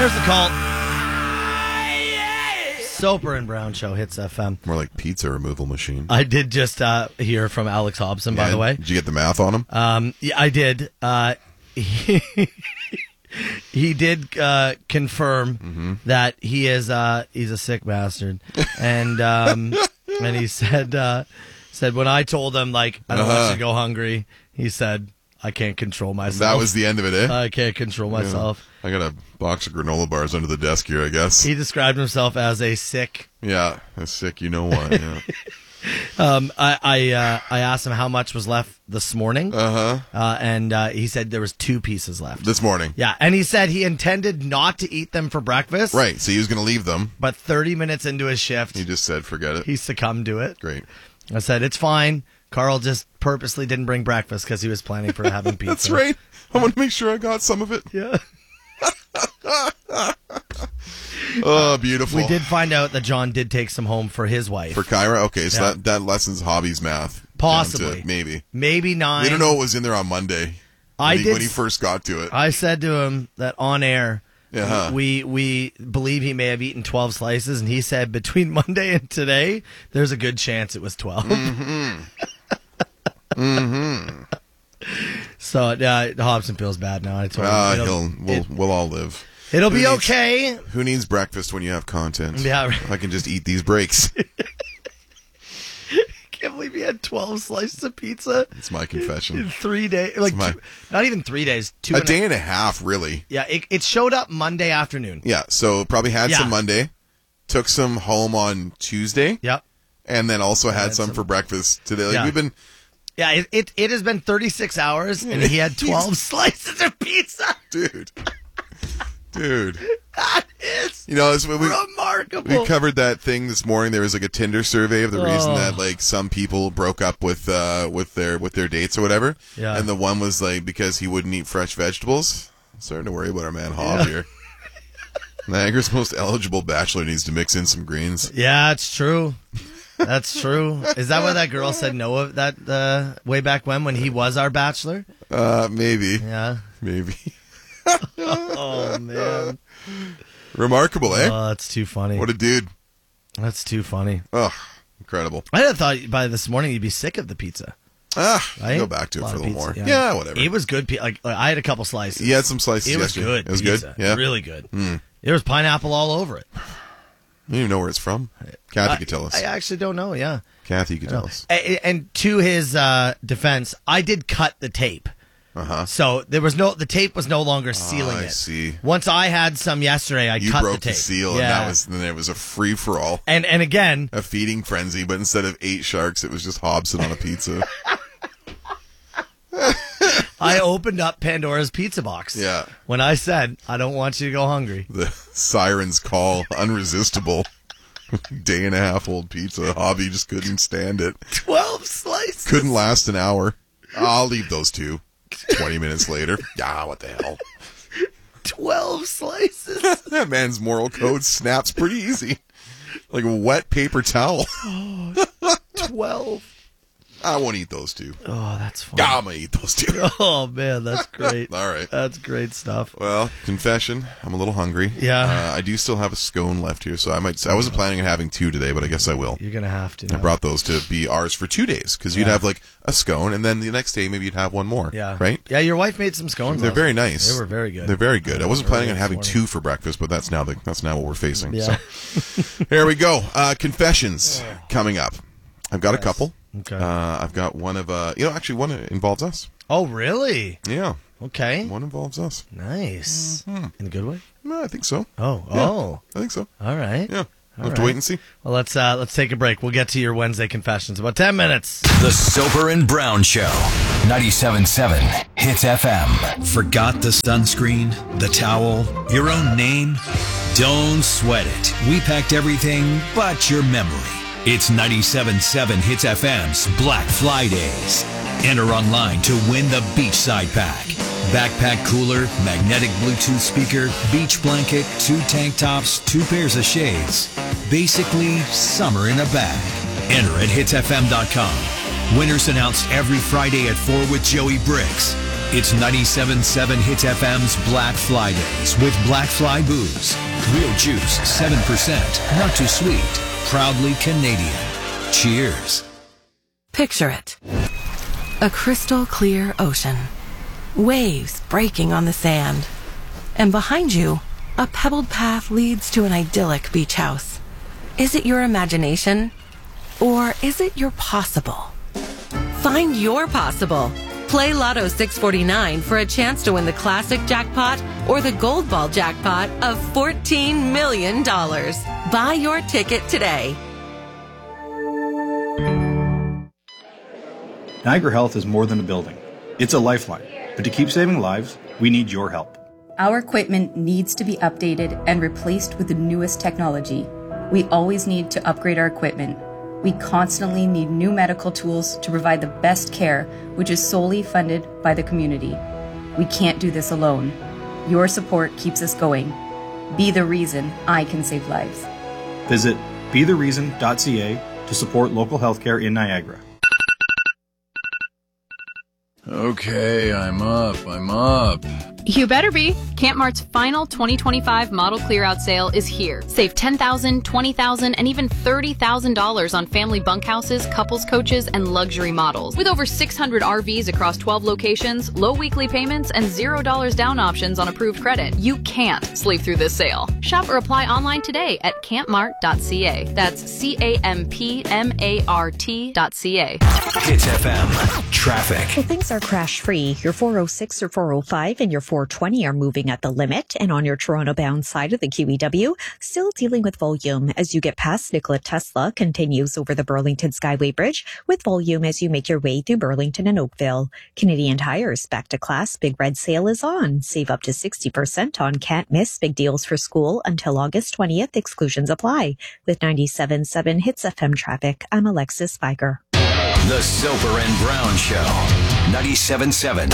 There's the call. Soper and Brown Show hits FM. More like pizza removal machine. I did just hear from Alex Hobson, by the way. Did you get the math on him? Yeah, I did. He did confirm that he's a sick bastard, and he said when I told him I don't want you to go hungry, he said I can't control myself. That was the end of it, eh? I can't control myself. I got a box of granola bars under the desk here, I guess. He described himself as a sick. Yeah, a sick. You know what? Yeah. I asked him how much was left this morning. And he said there was 2 pieces left. This morning. Yeah, and he said he intended not to eat them for breakfast. Right, so he was going to leave them. But 30 minutes into his shift, He just said, forget it. he succumbed to it. Great. I said, it's fine. Carl just purposely didn't bring breakfast because he was planning for having pizza. That's right. I want to make sure I got some of it. Yeah. Oh, beautiful. We did find out that John did take some home for his wife. For Kyra? Okay, so Yeah. that lessens Hobby's math. Possibly. Maybe. Maybe 9. We don't know what was in there on Monday when he first got to it. I said to him that on air, Uh-huh. we believe he may have eaten 12 slices, and he said between Monday and today, there's a good chance it was 12. So Hobson feels bad now. I told him we'll all live. It'll be okay. Who needs breakfast when you have content? Yeah. I can just eat these breaks. Can't believe he had 12 slices of pizza. It's my confession. In 3 days. Not even 3 days. A day and a half, really. Yeah, it showed up Monday afternoon. Yeah, so probably had some Monday, took some home on Tuesday. Yep. And then also had some for breakfast today. We've been... Yeah, it has been 36 hours, and he had 12 slices of pizza. Dude. That is remarkable. We covered that thing this morning. There was a Tinder survey of the reason that some people broke up with their dates or whatever. Yeah. And the one was because he wouldn't eat fresh vegetables. I'm starting to worry about our man Hob here. Niagara's most eligible bachelor needs to mix in some greens. Yeah, it's true. That's true. Is that why that girl said no of that way back when he was our bachelor? Maybe. Yeah. Maybe. Oh, man. Remarkable, eh? Oh, that's too funny. What a dude. That's too funny. Oh, incredible. I had thought by this morning you'd be sick of the pizza. Right? Go back to it for a little more. Yeah, whatever. It was good. I had a couple slices. You had some slices yesterday. It was good. Yeah. Really good. There was pineapple all over it. I don't even know where it's from. Kathy could tell us. I actually don't know, yeah. Kathy could tell us. And to his defense, I did cut the tape. So the tape was no longer sealing it. I see. Once I had some yesterday, I cut the tape. You broke the seal, and then it was a free for all. And again, a feeding frenzy. But instead of 8 sharks, it was just Hobson on a pizza. I opened up Pandora's pizza box. Yeah. When I said I don't want you to go hungry. The sirens call, unresistible. Day and a half old pizza. Hobby just couldn't stand it. 12 slices. Couldn't last an hour. I'll leave those 2. 20 minutes later. What the hell? 12 slices. That man's moral code snaps pretty easy. Like a wet paper towel. 12. I won't eat those 2. Oh, that's funny. I'm going to eat those 2. Oh, man, that's great. All right. That's great stuff. Well, confession, I'm a little hungry. Yeah. I do still have a scone left here, so I wasn't planning on having 2 today, but I guess I will. You're going to have to. I brought those to be ours for 2 days, because you'd have a scone, and then the next day maybe you'd have one more. Yeah. Right? Yeah, your wife made some scones. They're very nice. They were very good. They're very good. I wasn't planning on having 2 for breakfast, but that's now what we're facing. Yeah. So here we go. Confessions coming up. I've got a couple. Okay. I've got one of actually one involves us. Oh, really? Yeah. Okay. One involves us. Nice. In a good way? I think so. Oh. I think so. All right. Yeah. We'll have to wait and see. Well, let's take a break. We'll get to your Wednesday confessions in about 10 minutes. The Soper and Brown Show. 97.7 Hits FM. Forgot the sunscreen, the towel, your own name? Don't sweat it. We packed everything but your memory. It's 97.7 Hits FM's Black Fridays. Enter online to win the Beachside Pack. Backpack cooler, magnetic Bluetooth speaker, beach blanket, 2 tank tops, 2 pairs of shades. Basically, summer in a bag. Enter at hitsfm.com. Winners announced every Friday at 4 with Joey Briggs. It's 97.7 Hits FM's Black Fly Days with Black Fly Booze. Real juice, 7%, not too sweet. Proudly Canadian. Cheers. Picture it. A crystal clear ocean. Waves breaking on the sand. And behind you, a pebbled path leads to an idyllic beach house. Is it your imagination? Or is it your possible? Find your possible. Play Lotto 649 for a chance to win the classic jackpot or the gold ball jackpot of $14 million. Buy your ticket today. Niagara Health is more than a building. It's a lifeline. But to keep saving lives, we need your help. Our equipment needs to be updated and replaced with the newest technology. We always need to upgrade our equipment. We constantly need new medical tools to provide the best care, which is solely funded by the community. We can't do this alone. Your support keeps us going. Be the reason I can save lives. Visit bethereason.ca to support local healthcare in Niagara. Okay, I'm up. You better be. Campmart's final 2025 model clear-out sale is here. Save $10,000, $20,000, and even $30,000 on family bunkhouses, couples coaches, and luxury models. With over 600 RVs across 12 locations, low weekly payments, and $0 down options on approved credit, you can't sleep through this sale. Shop or apply online today at campmart.ca. That's CAMPMART.ca. Hits FM. Traffic. Well, things are crash-free. Your 406 or 405 and your 420 are moving at the limit. And on your Toronto-bound side of the QEW, still dealing with volume as you get past Nikola Tesla, continues over the Burlington Skyway Bridge with volume as you make your way through Burlington and Oakville. Canadian Tire's Back to Class Big Red Sale is on. Save up to 60% on can't miss big deals for school until August 20th. Exclusions apply. With 97.7 Hits FM traffic, I'm Alexis Spiker. The Soper and Brown Show. 97.7